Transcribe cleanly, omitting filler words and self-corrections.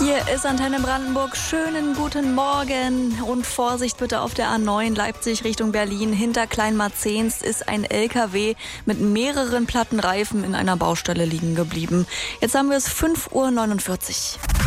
Hier ist Antenne Brandenburg. Schönen guten Morgen und Vorsicht bitte auf der A9 Leipzig Richtung Berlin. Hinter Kleinmarzens ist ein LKW mit mehreren Plattenreifen in einer Baustelle liegen geblieben. Jetzt haben wir es 5:49 Uhr.